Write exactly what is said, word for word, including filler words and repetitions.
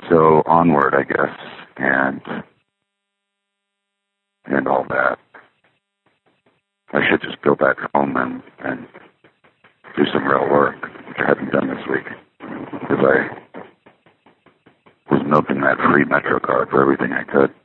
So onward, I guess, and and all that. I should just go back home and, and do some real work, which I haven't done this week, because I was milking that free MetroCard for everything I could.